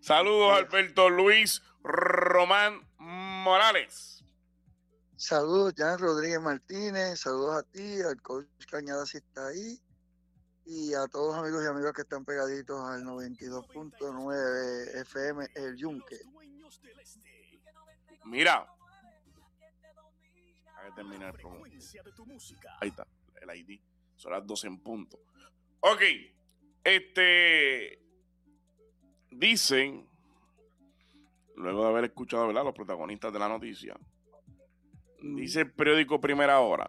Saludos, Alberto Luis Román Morales. Saludos, Jan Rodríguez Martínez. Saludos a ti, al coach Cañada si está ahí. Y a todos los amigos y amigas que están pegaditos al 92.9 FM El Yunque. Mira. Hay que terminar el programa. Ahí está, el ID. Son las 12 en punto. Ok. Dicen, luego de haber escuchado, ¿verdad?, los protagonistas de la noticia, dice el periódico Primera Hora,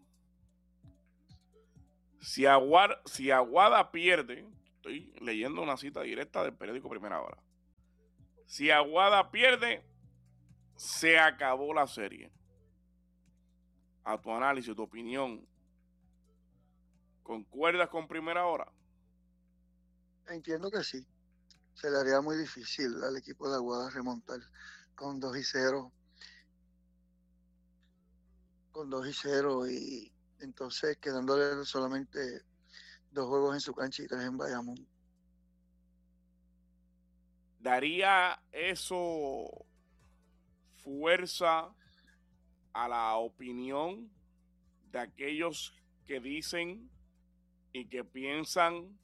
si Aguada pierde, estoy leyendo una cita directa del periódico Primera Hora, si Aguada pierde, se acabó la serie. A tu análisis, tu opinión, ¿concuerdas con Primera Hora? Entiendo que sí. Se le haría muy difícil al equipo de Aguada remontar con 2-0. Con 2-0 y entonces quedándole solamente 2 juegos en su cancha y 3 en Bayamón. ¿Daría eso fuerza a la opinión de aquellos que dicen y que piensan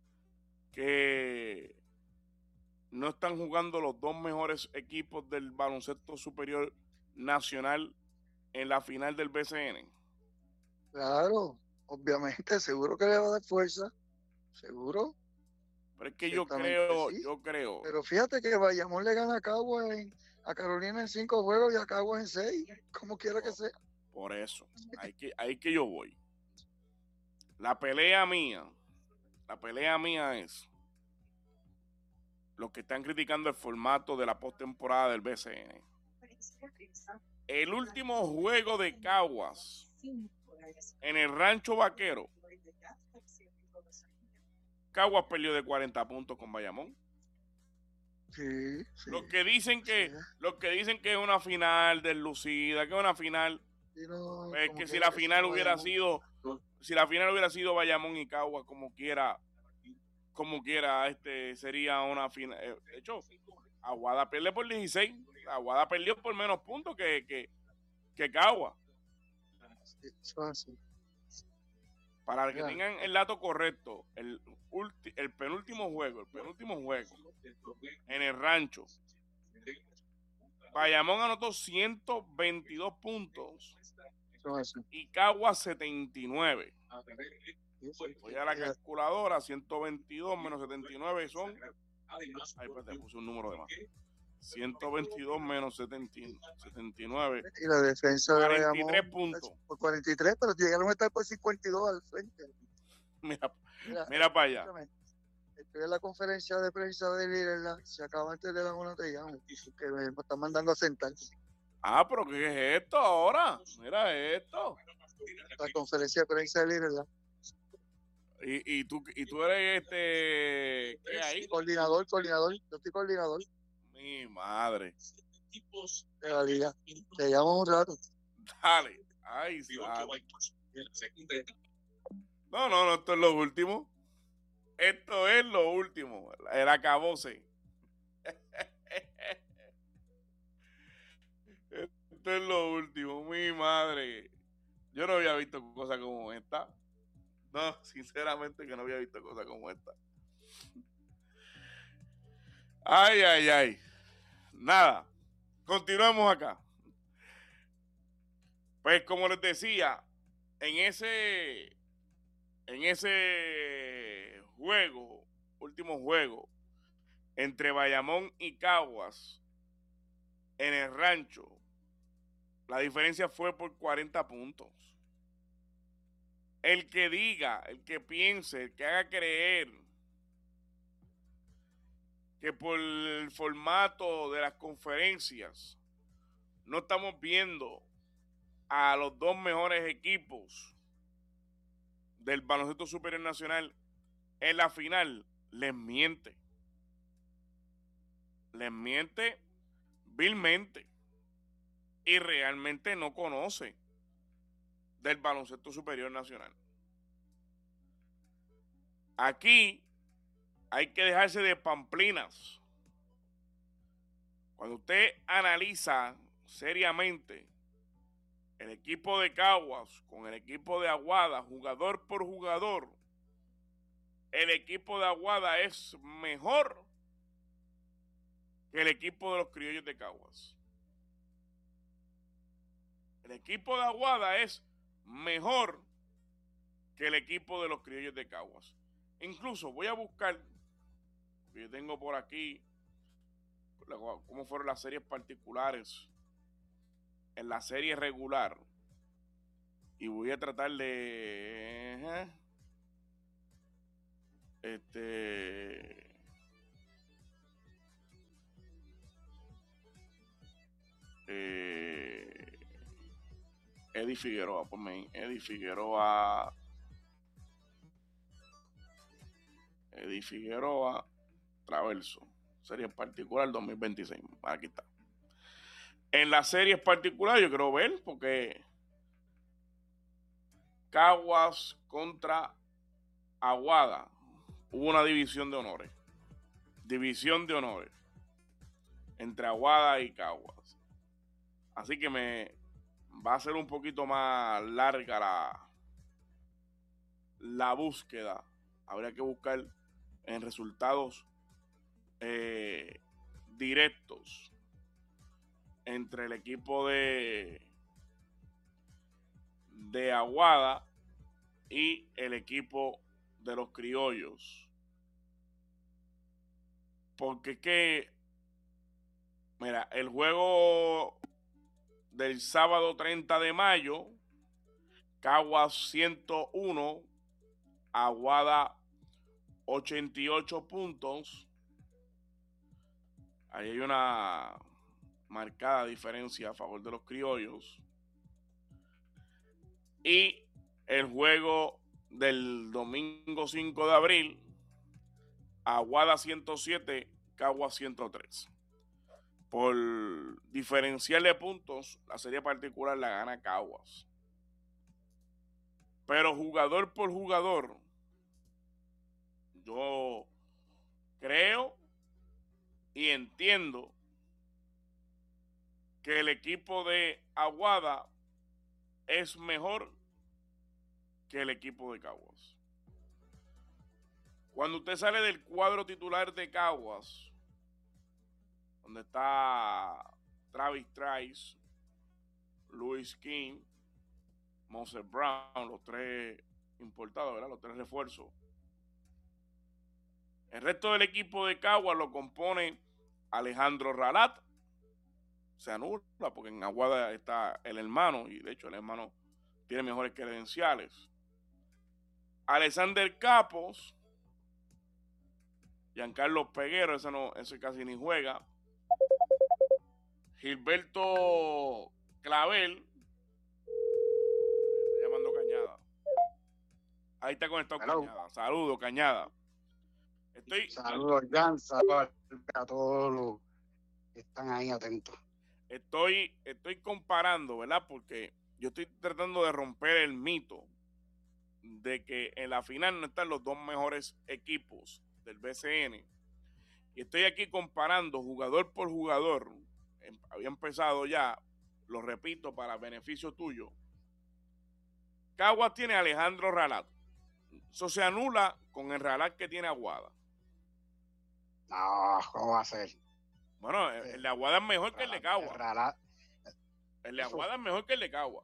que no están jugando los dos mejores equipos del baloncesto superior nacional en la final del BCN? Claro, obviamente, seguro que le va a dar fuerza, seguro. Pero es que yo creo. Pero fíjate que Bayamón le gana a Carolina en 5 juegos y a Caguas en 6, como quiera que sea. Por eso, ahí que yo voy. La pelea mía es los que están criticando el formato de la postemporada del BCN. El último juego de Caguas en el Rancho Vaquero, Caguas perdió de 40 puntos con Bayamón. Sí. Los que dicen que es una final deslucida, que es una final, es que si la final hubiera sido Bayamón y Caguas, como quiera sería una final. De hecho, Aguada pierde por 16. Aguada perdió por menos puntos que Caguas. Para que tengan el dato correcto, el penúltimo juego en el Rancho, Bayamón anotó 122 puntos y Caguas 79. Voy a la calculadora, 122 menos 79 son... Ay, espérate, puse un número de más. 122 menos 79. Y la defensa 43 de Bayamón, puntos. Por 43, pero llegaron a estar por 52 al frente. Mira para allá. Estoy en la conferencia de prensa de Lirela, se acaba antes de la 1, te llamo, que me están mandando a sentar. Pero ¿qué es esto ahora? Mira esto. La conferencia de prensa de Lirela. ¿Y tú eres ¿qué hay? Coordinador, yo estoy coordinador. Mi madre. De la liga. Te llamo un rato. Dale. Ay, No, esto es lo último. Esto es lo último. El acabose. Esto es lo último, mi madre. Yo no había visto cosas como esta. No, sinceramente que no había visto cosas como esta. Ay. Nada. Continuamos acá. Pues como les decía, en ese último juego, entre Bayamón y Caguas, en el Rancho, la diferencia fue por 40 puntos. El que diga, el que piense, el que haga creer que por el formato de las conferencias no estamos viendo a los dos mejores equipos del baloncesto superior nacional en la final, les miente. Les miente vilmente. Y realmente no conoce del baloncesto superior nacional. Aquí hay que dejarse de pamplinas. Cuando usted analiza seriamente el equipo de Caguas con el equipo de Aguada, jugador por jugador, el equipo de Aguada es mejor que el equipo de los Criollos de Caguas. El equipo de Aguada es mejor que el equipo de los Criollos de Caguas. Incluso voy a buscar, yo tengo por aquí cómo fueron las series particulares en la serie regular, y voy a tratar de Eddie Figueroa, ponme Eddie Figueroa, Traverso, serie particular 2026, aquí está. En la serie particular yo quiero ver, porque Caguas contra Aguada, hubo una división de honores. Entre Aguada y Caguas. Así que me va a ser un poquito más larga la búsqueda. Habría que buscar en resultados directos entre el equipo de Aguada y el equipo de los Criollos. Porque es que, mira, el juego del sábado 30 de mayo, Caguas 101, Aguada 88 puntos. Ahí hay una marcada diferencia a favor de los Criollos. Y el juego del domingo 5 de abril, Aguada 107, Caguas 103. Por diferencial de puntos, la serie particular la gana Caguas. Pero jugador por jugador, yo creo y entiendo que el equipo de Aguada es mejor que el equipo de Caguas. Cuando usted sale del cuadro titular de Caguas, donde está Travis Trice, Louis King, Moses Brown, los tres importados, ¿verdad? Los tres refuerzos. El resto del equipo de Caguas lo compone Alejandro Ralat. Se anula porque en Aguada está el hermano, y de hecho el hermano tiene mejores credenciales. Alexander Capos, Giancarlo Peguero, ese casi ni juega. Gilberto Clavel, está llamando Cañada. Ahí está conectado. Hello. Cañada. Saludos, Cañada. Saludos, Jan, saludos a todos los que están ahí atentos. Estoy comparando, ¿verdad? Porque yo estoy tratando de romper el mito de que en la final no están los dos mejores equipos del BCN. Y estoy aquí comparando jugador por jugador. Había empezado ya, lo repito para beneficio tuyo. Caguas tiene a Alejandro Ralat. Eso se anula con el Ralat que tiene Aguada. No, ¿cómo va a ser? Bueno, el de Aguada es mejor que el de Caguas. El de Aguada es mejor que el de Caguas.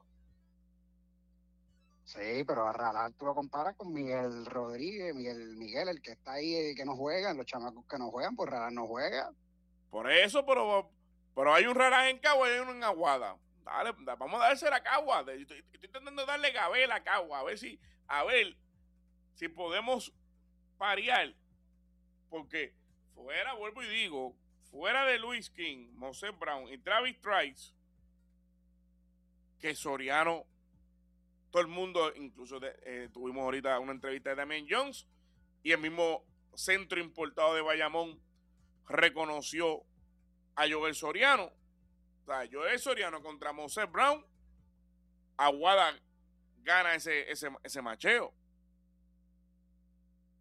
Sí, pero a Ralat tú lo comparas con Miguel Rodríguez, Miguel, el que está ahí que no juega, los chamacos que no juegan, pues Ralat no juega. Por eso, pero hay un Ralat en Caguas y hay uno en Aguada. Dale, vamos a dársela a Caguas. Estoy intentando darle Gabel a Caguas, a ver si podemos parear. Porque vuelvo y digo, fuera de Louis King, Moses Brown y Travis Trice, que Soriano, todo el mundo, incluso tuvimos ahorita una entrevista de Damian Jones, y el mismo centro importado de Bayamón reconoció a Joel Soriano. O sea, Joel Soriano contra Moses Brown, Aguada gana ese macheo.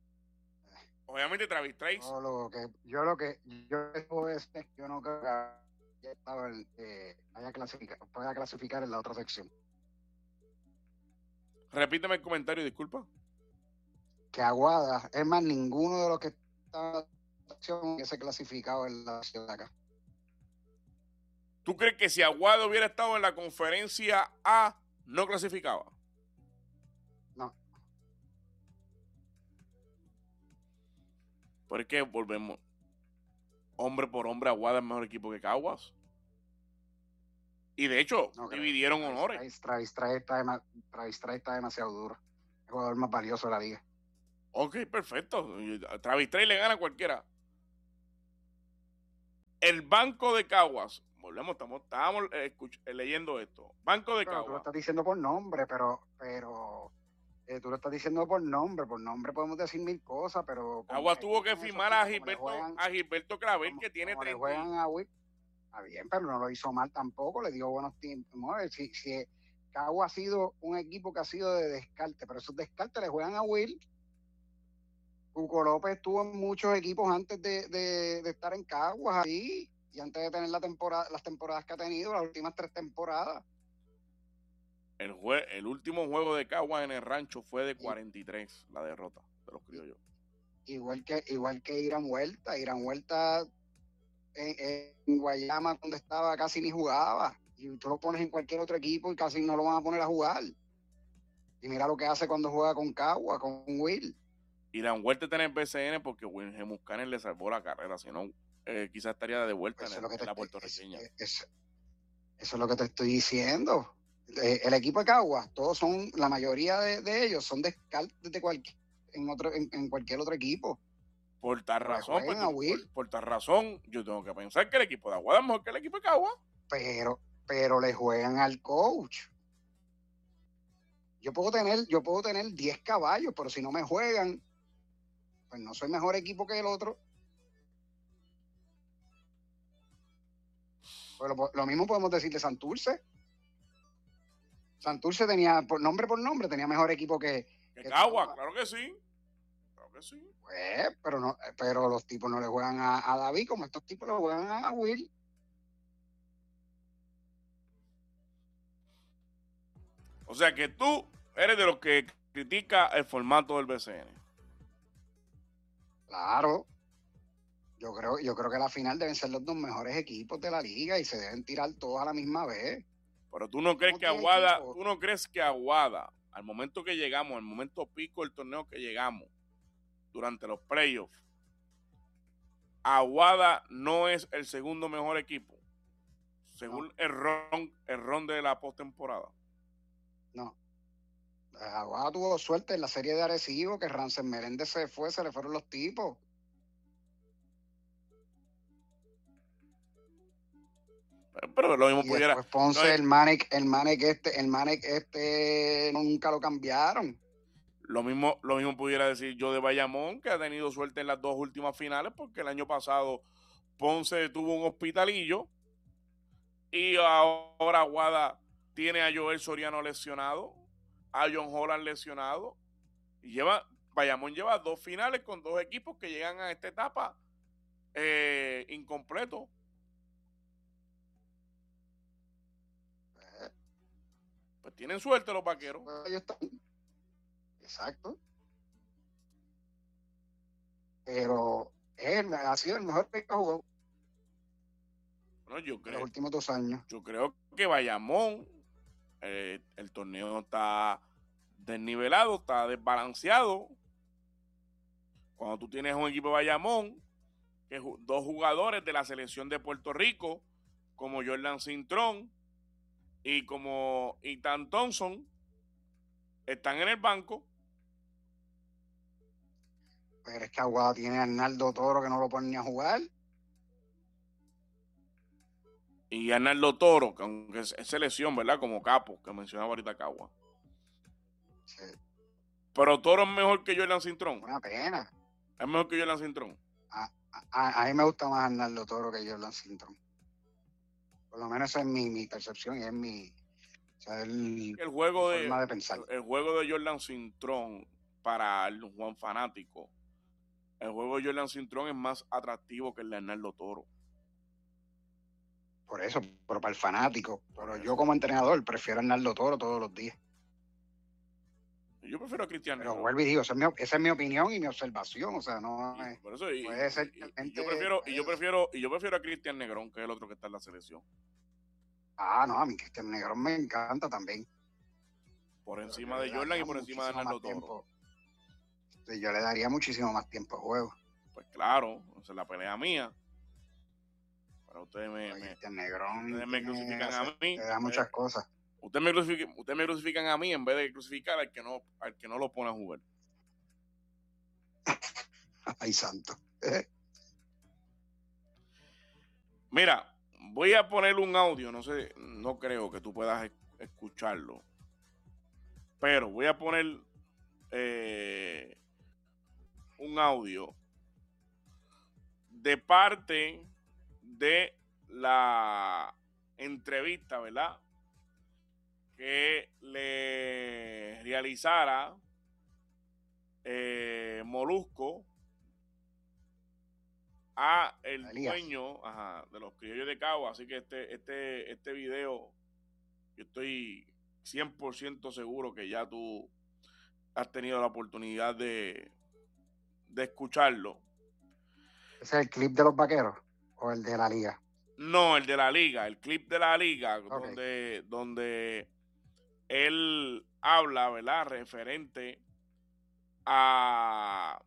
Obviamente Travis Trice. Yo no creo pueda clasificar en la otra sección. Repíteme el comentario, disculpa. Que Aguada, es más, ninguno de los que está en la sección hubiese clasificado en la sección de acá. ¿Tú crees que si Aguada hubiera estado en la conferencia A, no clasificaba? No. ¿Por qué volvemos? Hombre por hombre, Aguada es mejor equipo que Caguas. Y de hecho, no dividieron honores. Travis Trice está demasiado duro. El jugador más valioso de la liga. Ok, perfecto. Travis Trice le gana a cualquiera. El banco de Caguas, volvemos, estábamos leyendo esto. Banco de Caguas. Tú lo estás diciendo por nombre, pero tú lo estás diciendo por nombre podemos decir mil cosas, pero... Caguas tuvo que firmar a Gilberto Clavel, que tiene 30. Juegan a Will. Está bien, pero no lo hizo mal tampoco, le dio buenos tiempos. Si Caguas ha sido un equipo que ha sido de descarte, pero esos descartes le juegan a Will. Hugo López estuvo en muchos equipos antes de estar en Caguas ahí, y antes de tener las temporadas que ha tenido, las últimas 3 temporadas. El último juego de Caguas en el rancho fue de 43, la derrota de los criollos. Igual que Irán Huerta en Guayama, donde estaba, casi ni jugaba, y tú lo pones en cualquier otro equipo y casi no lo van a poner a jugar. Y mira lo que hace cuando juega con Caguas, con Will. Irán Huerta está en el BCN porque Wilhelm Muscaner le salvó la carrera, si no, quizás estaría de vuelta en la puertorriqueña. Eso es lo que te estoy diciendo. El equipo de Caguas, la mayoría de ellos son descartes en cualquier otro equipo. Por tal razón, yo tengo que pensar que el equipo de Aguada es mejor que el equipo de Caguas. Pero le juegan al coach. Yo puedo tener 10 caballos, pero si no me juegan, pues no soy mejor equipo que el otro. Pero lo mismo podemos decir de Santurce. Santurce tenía, por nombre, tenía mejor equipo que Caguas, claro que sí. Pues, pero los tipos no le juegan a David como estos tipos le juegan a Will. O sea que tú eres de los que critica el formato del BCN. Claro. Yo creo que la final deben ser los 2 mejores equipos de la liga y se deben tirar todos a la misma vez. Pero tú no crees que Aguada, al momento que llegamos, al momento pico del torneo que llegamos, durante los playoffs, Aguada no es el segundo mejor equipo, según el ron de la postemporada. No. Aguada tuvo suerte en la serie de Arecibo, que Rancen Meléndez se le fueron los tipos. Pero lo mismo pudiera. Pues Ponce, el Manek nunca lo cambiaron. Lo mismo pudiera decir yo de Bayamón, que ha tenido suerte en las 2 últimas finales, porque el año pasado Ponce tuvo un hospitalillo y ahora Aguada tiene a Joel Soriano lesionado, a John Holland lesionado, y Bayamón lleva 2 finales con 2 equipos que llegan a esta etapa incompleto. Pues tienen suerte los vaqueros. Exacto. Pero él ha sido el mejor que ha jugado. Bueno, yo creo, los últimos 2 años. Yo creo que Bayamón, el torneo está desnivelado, está desbalanceado. Cuando tú tienes un equipo de Bayamón, que 2 jugadores de la selección de Puerto Rico, como Jordan Cintrón y como Ethan Thompson, están en el banco. Pero es que Aguada tiene a Arnaldo Toro, que no lo ponen ni a jugar. Y Arnaldo Toro, que aunque es selección, ¿verdad? Como capo, que mencionaba ahorita Cagua. Sí. Pero Toro es mejor que Jordan Cintrón. Una pena. Es mejor que Jordan Cintrón. A mí me gusta más Arnaldo Toro que Jordan Cintrón. Por lo menos esa es mi percepción y es mi... O sea, el juego forma de pensar. El juego de Jordan Cintrón para el Juan fanático, el juego de Jordan Cintrón es más atractivo que el de Arnaldo Toro. Por eso, pero para el fanático. Pero yo como entrenador prefiero a Arnaldo Toro todos los días. Yo prefiero a Cristian Pero Negrón. vuelvo y digo, esa es mi opinión y mi observación, o sea, no es... Por eso, puede ser yo prefiero a Cristian Negrón, que es el otro que está en la selección. No, a mí Cristian Negrón me encanta también. Por encima de Jordan y por encima de Arnaldo Toro. Yo le daría muchísimo más tiempo de juego. Pues claro, esa es la pelea mía. Pero ustedes me crucifican a mí. Te da muchas cosas. Ustedes me crucifican a mí en vez de crucificar al que no lo pone a jugar. Ay, santo. Mira, voy a poner un audio, no creo que tú puedas escucharlo, pero voy a poner un audio de parte de la entrevista, ¿verdad?, que le realizara Molusco a el dueño de los Criollos de Cagua. Así que este video, yo estoy 100% seguro que ya tú has tenido la oportunidad de escucharlo. ¿Ese es el clip de los Vaqueros o el de la liga? No, el de la liga, el clip de la liga, okay, donde él habla, ¿verdad?, referente a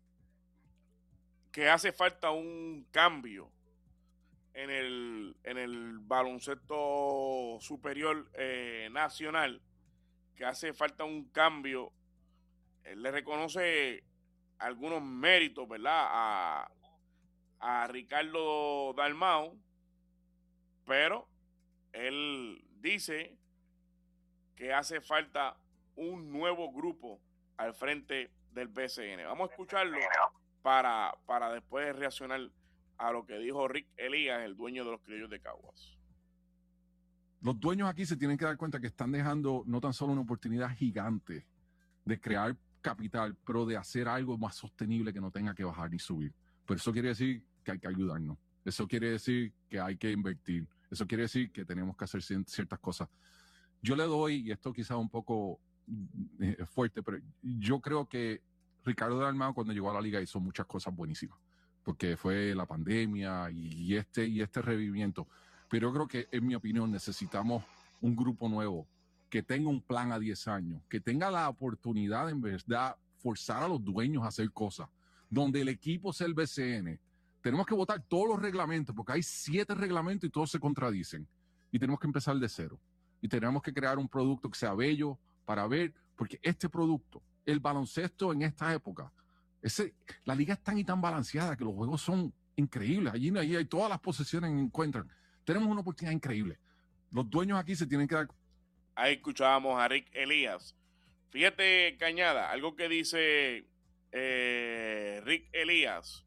que hace falta un cambio en el baloncesto superior nacional, que hace falta un cambio. Él le reconoce algunos méritos, ¿verdad?, a Ricardo Dalmau, pero él dice que hace falta un nuevo grupo al frente del BCN. Vamos a escucharlo para después reaccionar a lo que dijo Rick Elías, el dueño de los Criollos de Caguas. Los dueños aquí se tienen que dar cuenta que están dejando no tan solo una oportunidad gigante de crear capital, pero de hacer algo más sostenible que no tenga que bajar ni subir. Pero eso quiere decir que hay que ayudarnos. Eso quiere decir que hay que invertir. Eso quiere decir que tenemos que hacer ciertas cosas. Yo le doy, y esto quizás un poco fuerte, pero yo creo que Ricardo Dalmau cuando llegó a la liga hizo muchas cosas buenísimas, porque fue la pandemia y este revivimiento. Pero yo creo que, en mi opinión, necesitamos un grupo nuevo que tenga un plan a 10 años, que tenga la oportunidad, en verdad, forzar a los dueños a hacer cosas, donde el equipo sea el BCN. Tenemos que votar todos los reglamentos, porque hay 7 reglamentos y todos se contradicen. Y tenemos que empezar de cero. Y tenemos que crear un producto que sea bello para ver, porque este producto, el baloncesto en esta época, la liga es tan y tan balanceada que los juegos son increíbles. Allí hay todas las posesiones que encuentran. Tenemos una oportunidad increíble. Los dueños aquí se tienen que dar. Ahí escuchábamos a Rick Elías. Fíjate, Cañada, algo que dice Rick Elías,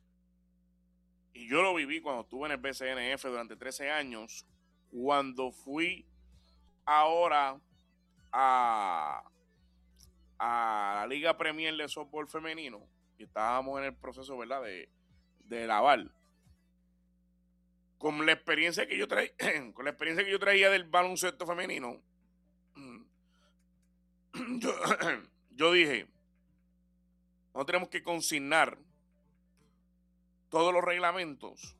y yo lo viví cuando estuve en el BCNF durante 13 años, cuando fui ahora a la Liga Premier de Softball Femenino, y estábamos en el proceso, ¿verdad?, de lavar. Con la experiencia que yo traía del baloncesto femenino, yo dije, no tenemos que consignar todos los reglamentos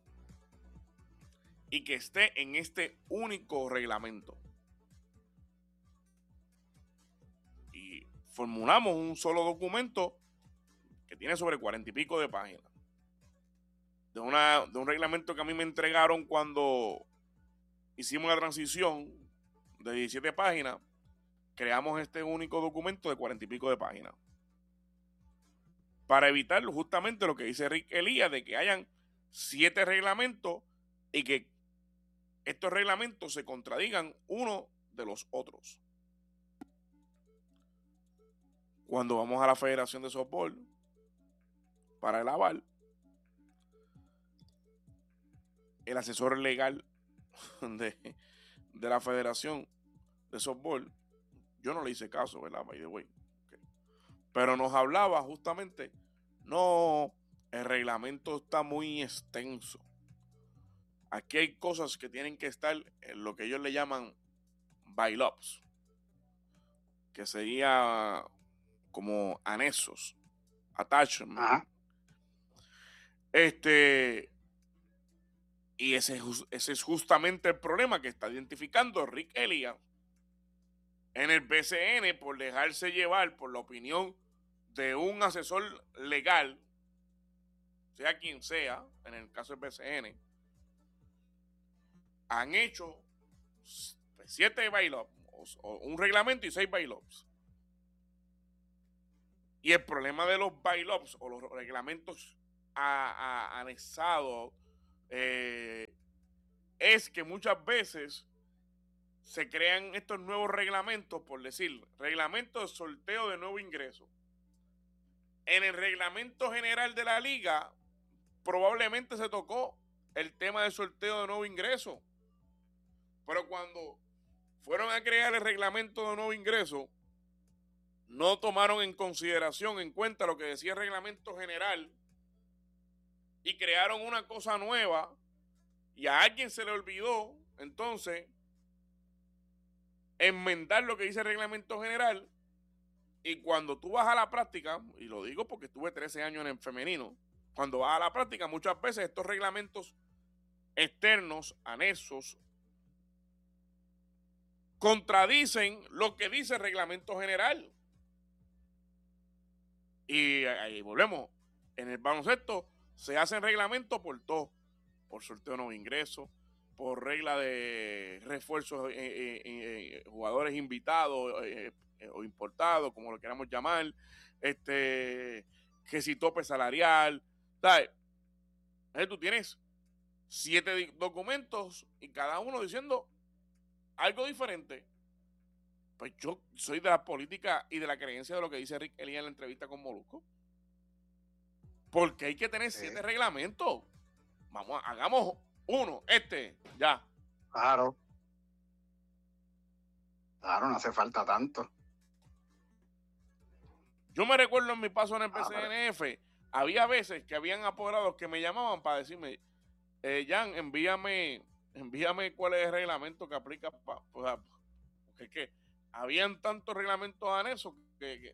y que esté en este único reglamento. Y formulamos un solo documento que tiene sobre 40 y pico de páginas. De un reglamento que a mí me entregaron cuando hicimos la transición de 17 páginas, creamos este único documento de 40 y pico de páginas. Para evitar justamente lo que dice Rick Elías, de que hayan 7 reglamentos y que estos reglamentos se contradigan uno de los otros. Cuando vamos a la Federación de Softball para el aval, el asesor legal de la Federación de Softball, yo no le hice caso, ¿verdad? By the way. Okay. Pero nos hablaba justamente, no, el reglamento está muy extenso. aquí hay cosas que tienen que estar en lo que ellos le llaman bailops, que sería como anexos, attachment. Ajá. Y ese es justamente el problema que está identificando Rick Elias en el BCN por dejarse llevar por la opinión de un asesor legal, sea quien sea, en el caso del BCN. Han hecho 7 bailops, o un reglamento y 6 bailops. Y el problema de los bailops o los reglamentos anexados es que muchas veces se crean estos nuevos reglamentos, por decir, reglamento de sorteo de nuevo ingreso. En el reglamento general de la liga probablemente se tocó el tema del sorteo de nuevo ingreso, pero cuando fueron a crear el reglamento de nuevo ingreso no tomaron en consideración, en cuenta lo que decía el reglamento general y crearon una cosa nueva y a alguien se le olvidó entonces enmendar lo que dice el reglamento general. Y cuando tú vas a la práctica, y lo digo porque estuve 13 años en el femenino, cuando vas a la práctica muchas veces estos reglamentos externos, anexos, contradicen lo que dice el reglamento general. Y ahí volvemos. En el baloncesto se hacen reglamentos por todo, por sorteo de nuevo ingreso, por regla de refuerzos, jugadores invitados o importados, como lo queramos llamar, que si tope salarial, ¿sabes? Tú tienes 7 documentos y cada uno diciendo algo diferente. Pues yo soy de la política y de la creencia de lo que dice Rick Elias en la entrevista con Molusco. Porque hay que tener 7 reglamentos. Vamos, hagamos uno, ya. Claro. Claro, no hace falta tanto. Yo me recuerdo en mi paso en el PCNF, había veces que habían apoderados que me llamaban para decirme, Jan, envíame cuál es el reglamento que aplica porque es que habían tantos reglamentos anexos que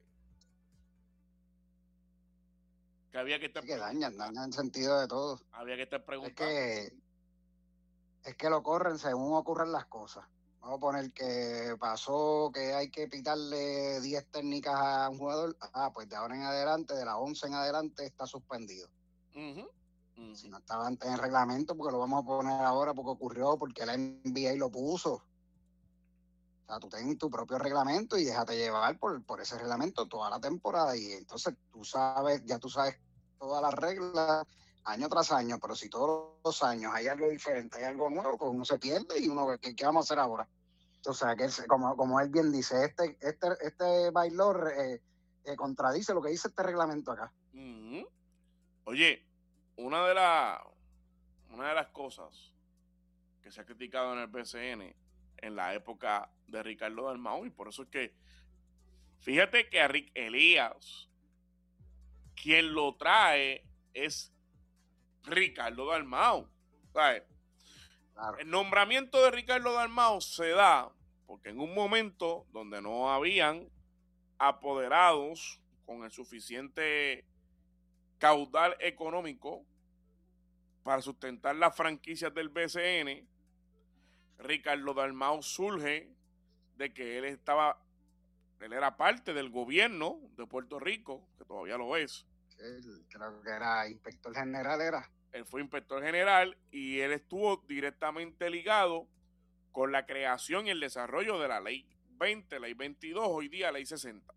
había que estar dañan el sentido de todo. Había que estar preguntando. Es que lo corren según ocurren las cosas. Vamos a poner que pasó que hay que pitarle 10 técnicas a un jugador. Pues de ahora en adelante, de las 11 en adelante, está suspendido. Si no estaba antes en el reglamento, porque lo vamos a poner ahora porque ocurrió, porque la NBA lo puso. O sea, tú tienes tu propio reglamento y déjate llevar por ese reglamento toda la temporada. Y entonces tú sabes todas las reglas año tras año, pero si todos los años hay algo diferente, hay algo nuevo, pues uno se pierde y uno, ¿qué vamos a hacer ahora? O sea, que como él bien dice, este bailor contradice lo que dice este reglamento acá. Oye, una de las cosas que se ha criticado en el BCN en la época de Ricardo Dalmau, y por eso es que fíjate que a Rick Elias quien lo trae es Ricardo Dalmau, ¿sabes? Claro. El nombramiento de Ricardo Dalmau se da porque en un momento donde no habían apoderados con el suficiente caudal económico para sustentar las franquicias del BCN, Ricardo Dalmau surge de que él era parte del gobierno de Puerto Rico, que todavía lo es. Creo que era inspector general, Él fue inspector general y él estuvo directamente ligado con la creación y el desarrollo de la ley 20, ley 22, hoy día ley 60.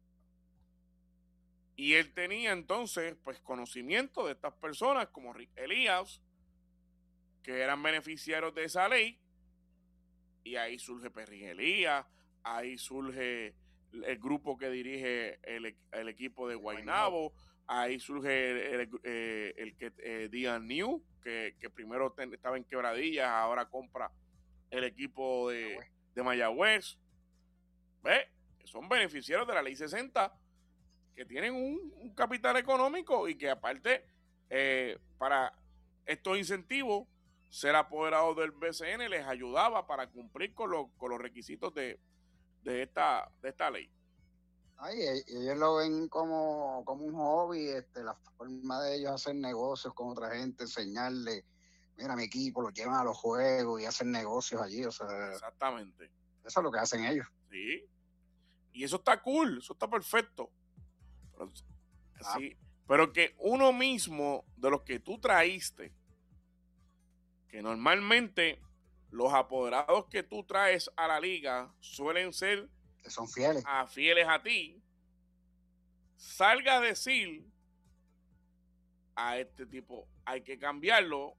Y él tenía entonces pues conocimiento de estas personas como Rick Elias, que eran beneficiarios de esa ley, y ahí surge Perry Elías, ahí surge el grupo que dirige el equipo de Guaynabo, ahí surge el que Dian New, que primero estaba en Quebradillas, ahora compra el equipo de Mayagüez. ¿Ves? Son beneficiarios de la ley 60 que tienen un capital económico y que aparte para estos incentivos ser apoderado del BCN les ayudaba para cumplir con los requisitos de esta ley. Ay, ellos lo ven como un hobby, la forma de ellos hacer negocios con otra gente, enseñarle, mira, mi equipo, los llevan a los juegos y hacen negocios allí, o sea. Exactamente. Eso es lo que hacen ellos. Sí. Y eso está cool, eso está perfecto. Pero, sí, pero que uno mismo, de los que tú traíste, que normalmente los apoderados que tú traes a la liga suelen ser que son fieles a ti, salga a decir a este tipo hay que cambiarlo,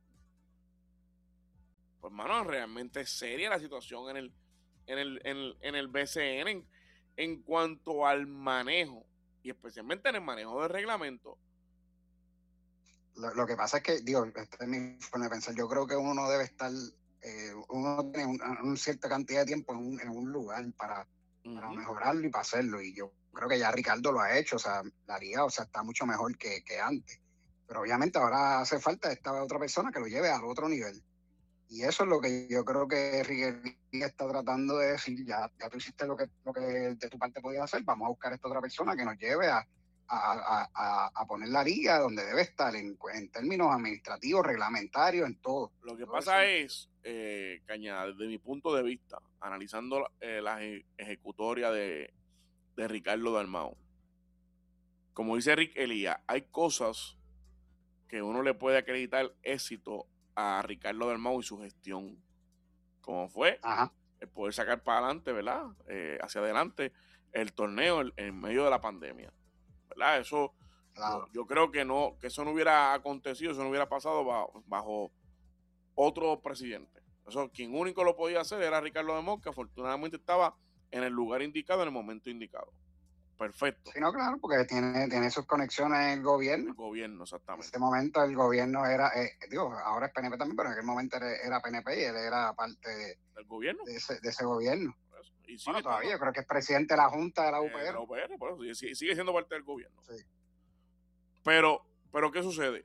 pues mano, realmente es seria la situación en el BCN en cuanto al manejo, y especialmente en el manejo del reglamento. Lo que pasa es que, digo, esta es mi forma de pensar, yo creo que uno debe estar, uno tiene una cierta cantidad de tiempo en un lugar para mejorarlo y para hacerlo, y yo creo que ya Ricardo lo ha hecho, o sea, la liga, o sea, está mucho mejor que antes, pero obviamente ahora hace falta esta otra persona que lo lleve al otro nivel, y eso es lo que yo creo que Riquelme está tratando de decir, ya tú hiciste lo que de tu parte podías hacer, vamos a buscar a esta otra persona que nos lleve a poner la liga donde debe estar en términos administrativos, reglamentarios, en todo. Lo que pasa es, Cañada, desde mi punto de vista, analizando la ejecutoria de Ricardo Dalmau, como dice Rick Elías, hay cosas que uno le puede acreditar éxito a Ricardo Dalmau y su gestión, como fue el poder sacar para adelante, ¿verdad? Hacia adelante el torneo en medio de la pandemia, ¿verdad? Eso, yo creo que eso no hubiera acontecido, eso no hubiera pasado bajo otro presidente. Eso, quien único lo podía hacer era Ricardo Dalmau, que afortunadamente estaba en el lugar indicado, en el momento indicado. Perfecto. Sí, no, claro, porque tiene sus conexiones en el gobierno. El gobierno, exactamente. En ese momento el gobierno era, ahora es PNP también, pero en aquel momento era PNP y él era parte del gobierno. De ese gobierno. Y bueno, todavía yo creo que es presidente de la Junta de la UPR. De la UPR, por eso, sigue siendo parte del gobierno. Sí. Pero ¿qué sucede?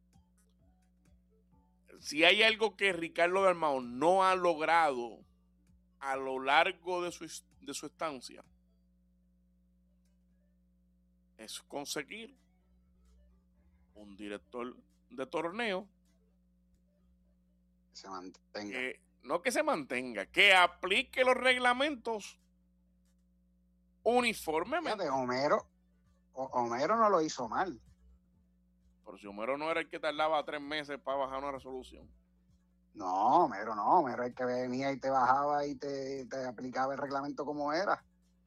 Si hay algo que Ricardo Dalmau no ha logrado a lo largo de su estancia, es conseguir un director de torneo que se mantenga. No que se mantenga, que aplique los reglamentos uniformemente. Fíjate, Homero no lo hizo mal. Pero si Homero no era el que tardaba 3 meses para bajar una resolución. No, Homero es el que venía y te bajaba y te aplicaba el reglamento como era.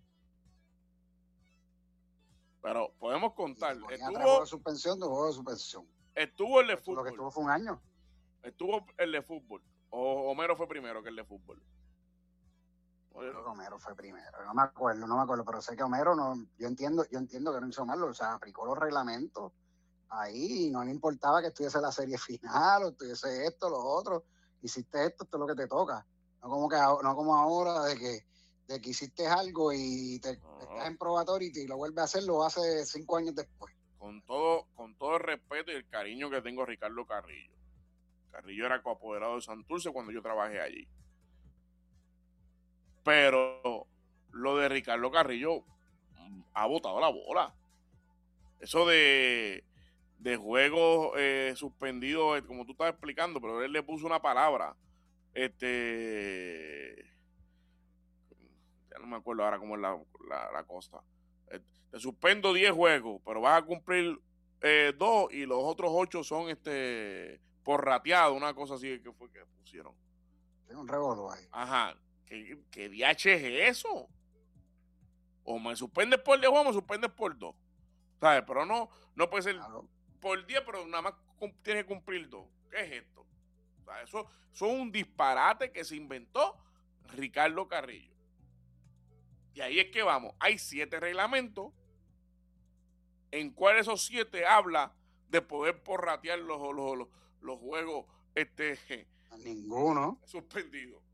Pero podemos contar. Tuvo de suspensión. Estuvo el de fútbol. Lo que estuvo fue un año. Estuvo el de fútbol. O Homero fue primero que el de fútbol. Creo que Homero fue primero. No me acuerdo, pero sé que Homero yo entiendo que no hizo mal, o sea, aplicó los reglamentos ahí y no le importaba que estuviese la serie final o estuviese esto, lo otro. Hiciste esto es lo que te toca. No como ahora de que hiciste algo y te estás en probatorio y lo vuelves a hacer, lo hace 5 años después. Con todo el respeto y el cariño que tengo a Ricardo Carrillo. Carrillo era coapoderado de Santurce cuando yo trabajé allí. Pero lo de Ricardo Carrillo ha botado la bola. Eso de juegos suspendidos, como tú estabas explicando, pero él le puso una palabra. Ya no me acuerdo ahora cómo es la cosa. Te suspendo 10 juegos, pero vas a cumplir 2 y los otros 8 son por rateado, una cosa así que fue que pusieron. Tiene un revolvo ahí. Ajá. ¿Qué DH es eso? O me suspendes por 10 o me suspendes por 2. ¿Sabes? Pero no puede ser por 10, pero nada más tienes que cumplir 2. ¿Qué es esto? O sea, eso es un disparate que se inventó Ricardo Carrillo. Y ahí es que vamos. Hay 7 reglamentos en cuales esos 7 habla de poder porratear los juegos ninguno suspendidos.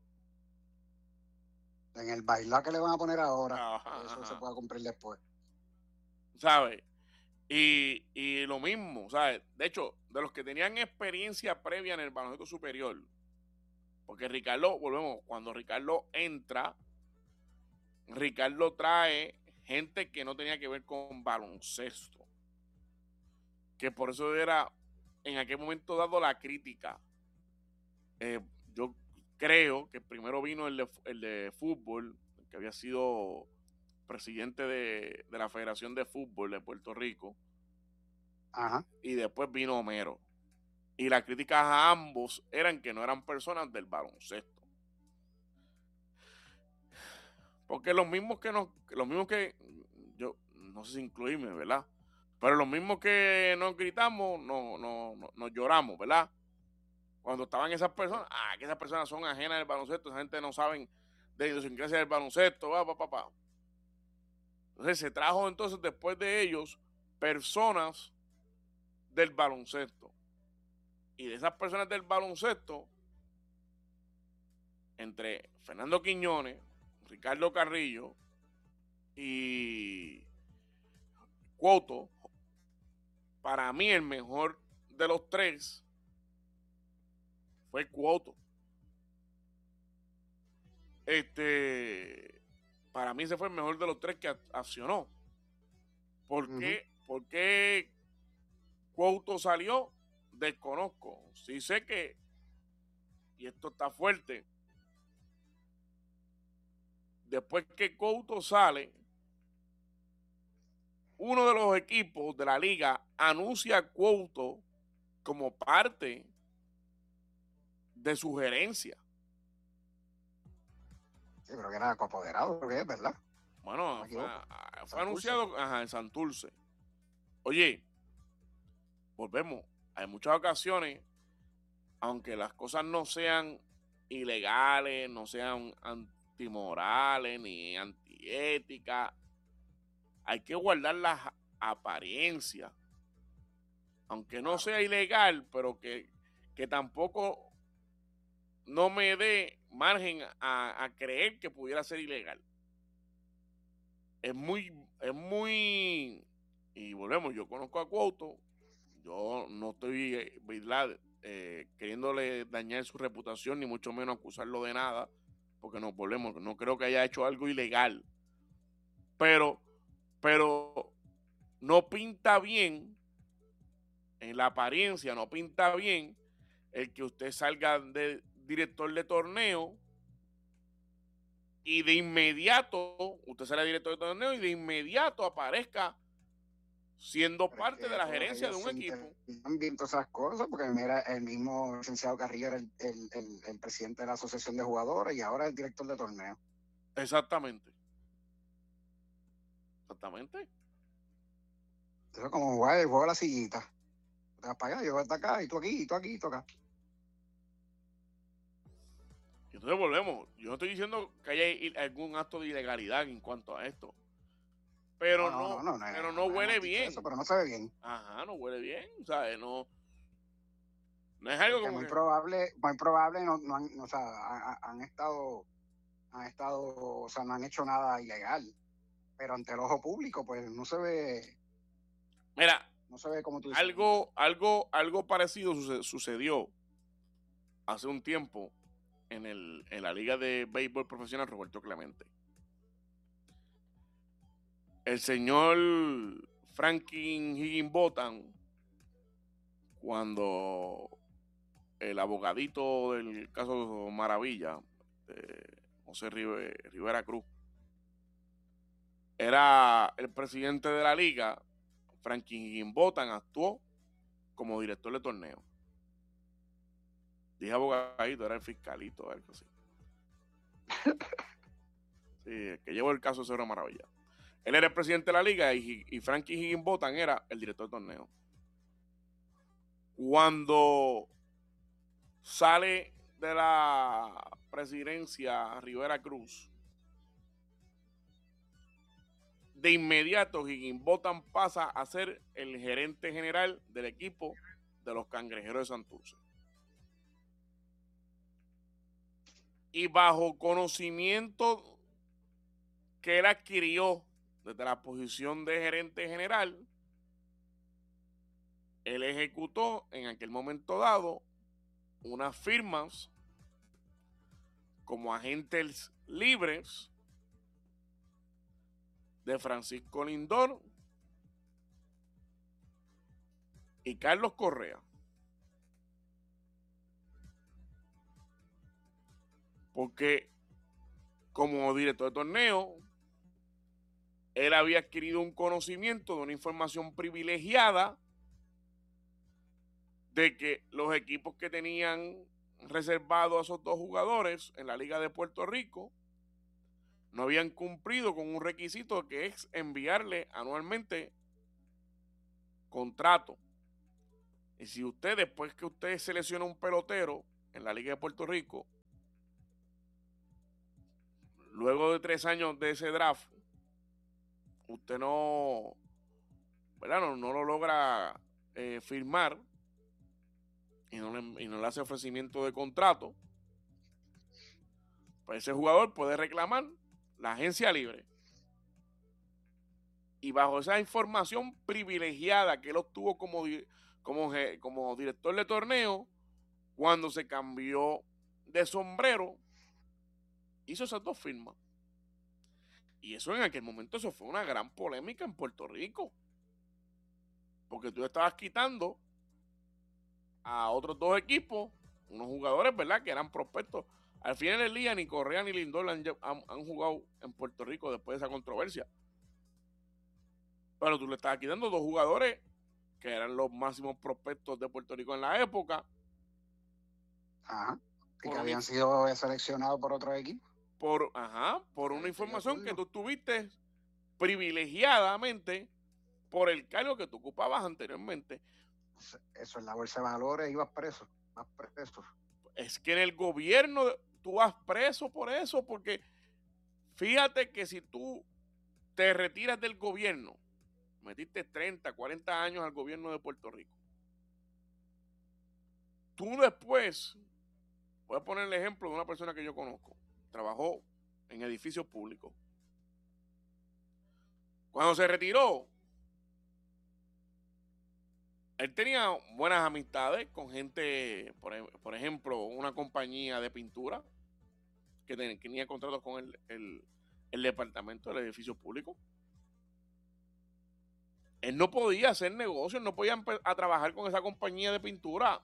En el bailado que le van a poner ahora, eso se pueda cumplir después. ¿Sabes? Y lo mismo, ¿sabes? De hecho, de los que tenían experiencia previa en el baloncesto superior, porque Ricardo, volvemos, cuando Ricardo entra, Ricardo trae gente que no tenía que ver con baloncesto, que por eso era en aquel momento dado la crítica. Yo creo que primero vino el de fútbol, que había sido presidente de la Federación de Fútbol de Puerto Rico. Ajá. Y después vino Homero. Y las críticas a ambos eran que no eran personas del baloncesto. Porque los mismos que yo no sé si incluirme, ¿verdad? Pero los mismos que nos gritamos, nos lloramos, ¿verdad? Cuando estaban esas personas, que esas personas son ajenas del baloncesto, esa gente no saben de la idiosincrasia del baloncesto, Entonces se trajo entonces después de ellos personas del baloncesto. Y de esas personas del baloncesto, entre Fernando Quiñones, Ricardo Carrillo y Cuoto, para mí el mejor de los tres fue Cuoto. Para mí ese fue el mejor de los tres que accionó. ¿Por qué Cuoto salió? Desconozco. Sí sé que, y esto está fuerte, después que Couto sale, uno de los equipos de la liga anuncia a Couto como parte de su gerencia. Sí, pero que era coapoderado, creo que es, ¿verdad? Bueno, fue anunciado en Santurce. Oye, volvemos. Hay muchas ocasiones, aunque las cosas no sean ilegales, no sean antimorales ni antiéticas, hay que guardar las apariencias. Aunque no sea ilegal, pero que tampoco no me dé margen a creer que pudiera ser ilegal. Es muy, y volvemos, yo conozco a Cuoto, yo no estoy queriéndole dañar su reputación, ni mucho menos acusarlo de nada, porque no volvemos, no creo que haya hecho algo ilegal. Pero no pinta bien, en la apariencia no pinta bien el que usted salga de director de torneo y de inmediato, usted será director de torneo y de inmediato aparezca siendo parte de la gerencia de un equipo. Han visto esas cosas, porque mira, el mismo licenciado Carrillo era el presidente de la asociación de jugadores y ahora es el director de torneo. Exactamente. Eso es como jugar el juego de la sillita. Te vas para allá, yo voy hasta acá, y tú aquí, y tú aquí, y tú acá. Y entonces volvemos. Yo no estoy diciendo que haya algún acto de ilegalidad en cuanto a esto. Pero no huele bien. Eso, pero no se ve bien. Ajá, no huele bien. ¿Sabes? No es algo como muy probable, han estado, o sea, no han hecho nada ilegal. Pero ante el ojo público, pues no se ve. Mira, no se ve como tú dices. Algo parecido sucedió hace un tiempo en la Liga de Béisbol Profesional Roberto Clemente. El señor Franklin Higginbotham, cuando el abogadito del caso Maravilla, José Rivera Cruz, era el presidente de la liga, Franklin Higginbotham actuó como director de torneo. Dije abogadito, era el fiscalito, algo así. Sí, el que llevó el caso de Cerro Maravilla. Él era el presidente de la liga y Frankie Higginbotham era el director de torneo. Cuando sale de la presidencia Rivera Cruz, de inmediato Higginbotham pasa a ser el gerente general del equipo de los Cangrejeros de Santurce. Y bajo conocimiento que él adquirió desde la posición de gerente general, él ejecutó en aquel momento dado unas firmas como agentes libres de Francisco Lindor y Carlos Correa. Porque como director de torneo, él había adquirido un conocimiento de una información privilegiada de que los equipos que tenían reservados a esos dos jugadores en la Liga de Puerto Rico no habían cumplido con un requisito que es enviarle anualmente contrato. Y si usted, después que usted selecciona un pelotero en la Liga de Puerto Rico, luego de 3 años de ese draft, usted no, ¿verdad? No lo logra firmar y no le hace ofrecimiento de contrato, pues ese jugador puede reclamar la agencia libre. Y bajo esa información privilegiada que él obtuvo como director de torneo, cuando se cambió de sombrero, hizo esas dos firmas. Y eso en aquel momento, eso fue una gran polémica en Puerto Rico. Porque tú estabas quitando a otros dos equipos, unos jugadores, ¿verdad?, que eran prospectos. Al final del día, ni Correa ni Lindor han jugado en Puerto Rico después de esa controversia. Pero tú le estabas quitando dos jugadores que eran los máximos prospectos de Puerto Rico en la época. Ajá. Y que habían sido seleccionados por otro equipo. Por una información que tú tuviste privilegiadamente por el cargo que tú ocupabas anteriormente. Eso en la bolsa de valores ibas preso, más preso. Es que en el gobierno tú vas preso por eso, porque fíjate que si tú te retiras del gobierno, metiste 30, 40 años al gobierno de Puerto Rico, tú después, voy a poner el ejemplo de una persona que yo conozco, trabajó en edificios públicos. Cuando se retiró, él tenía buenas amistades con gente, por ejemplo, una compañía de pintura que tenía contratos con el departamento del edificio público. Él no podía hacer negocios, no podía a trabajar con esa compañía de pintura.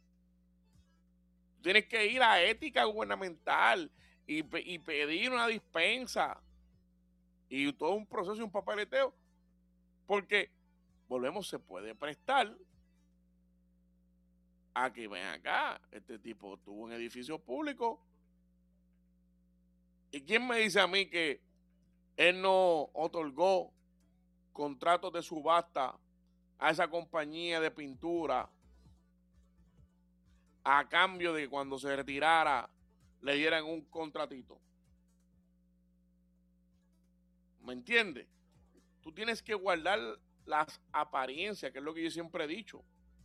Tienes que ir a ética gubernamental y pedir una dispensa y todo un proceso y un papeleteo, porque volvemos, se puede prestar a que ven acá, este tipo tuvo un edificio público. ¿Y quién me dice a mí que él no otorgó contratos de subasta a esa compañía de pintura a cambio de que cuando se retirara le dieran un contratito? ¿Me entiendes? Tú tienes que guardar las apariencias, que es lo que yo siempre he dicho.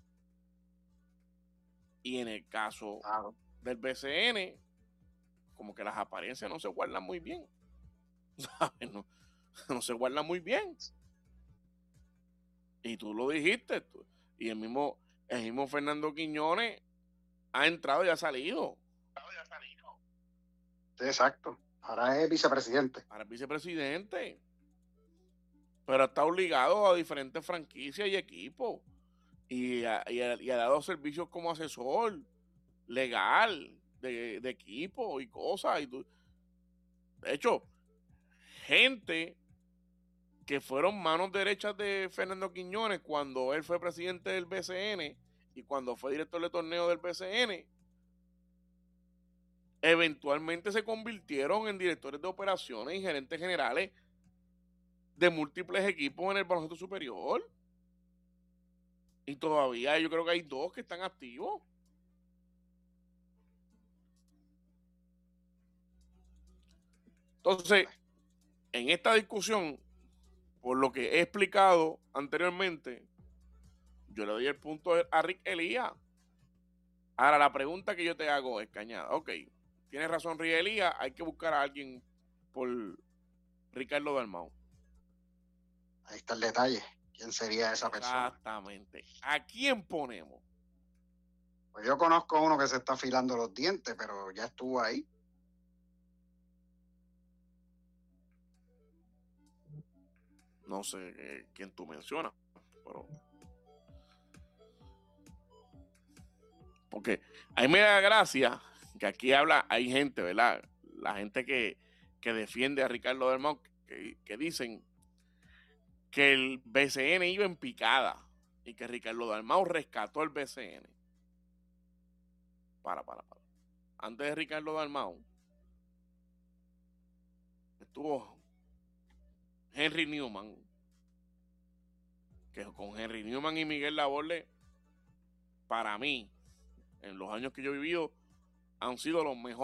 Y en el caso del BCN, como que las apariencias no se guardan muy bien. ¿Sabes? No se guardan muy bien. Y tú lo dijiste. Y el mismo Fernando Quiñones ha entrado y ha salido. Sí, exacto. Ahora es vicepresidente. Ahora es vicepresidente. Pero está obligado a diferentes franquicias y equipos. Y ha dado servicios como asesor legal de equipo y cosas. De hecho, gente que fueron manos derechas de Fernando Quiñones cuando él fue presidente del BCN y cuando fue director de torneo del BCN, eventualmente se convirtieron en directores de operaciones y gerentes generales de múltiples equipos en el baloncesto superior. Y todavía yo creo que hay 2 que están activos. Entonces, en esta discusión, por lo que he explicado anteriormente, yo le doy el punto a Rick Elías. Ahora, la pregunta que yo te hago es, Cañada, ok, tienes razón Rick Elías, hay que buscar a alguien por Ricardo Dalmau. Ahí está el detalle. ¿Quién sería esa persona? Exactamente. ¿A quién ponemos? Pues yo conozco a uno que se está afilando los dientes, pero ya estuvo ahí. No sé quién tú mencionas, pero... Porque a mí me da gracia que aquí hay gente, ¿verdad? La gente que defiende a Ricardo Dalmau, que dicen que el BCN iba en picada y que Ricardo Dalmau rescató el BCN. Para. Antes de Ricardo Dalmau estuvo Henry Newman, que con Henry Newman y Miguel Laborde, para mí, en los años que yo he vivido, han sido los mejores